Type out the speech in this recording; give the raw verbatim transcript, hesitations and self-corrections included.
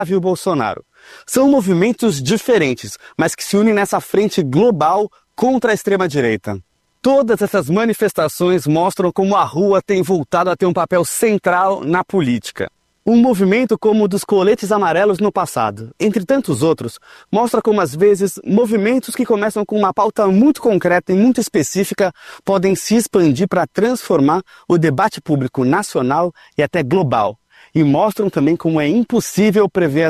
e o Bolsonaro. São movimentos diferentes, mas que se unem nessa frente global contra a extrema-direita. Todas essas manifestações mostram como a rua tem voltado a ter um papel central na política. Um movimento como o dos coletes amarelos no passado, entre tantos outros, mostra como às vezes movimentos que começam com uma pauta muito concreta e muito específica podem se expandir para transformar o debate público nacional e até global. E mostram também como é impossível prever